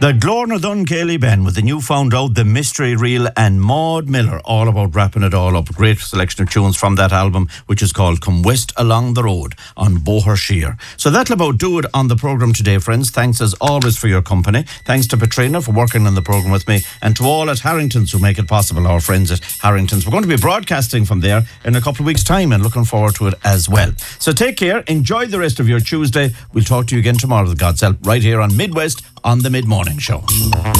The Glorna Dun Cayley Ben with the new found out The Mystery Reel and Maud Miller, all about wrapping it all up. A great selection of tunes from that album, which is called Come West Along the Road on Boher Shear. So that'll about do it on the programme today, friends. Thanks as always for your company. Thanks to Petrina for working on the programme with me, and to all at Harrington's who make it possible, our friends at Harrington's. We're going to be broadcasting from there in a couple of weeks' time and looking forward to it as well. So take care, enjoy the rest of your Tuesday. We'll talk to you again tomorrow with God's help right here on Midwest on the Mid-Morning Show.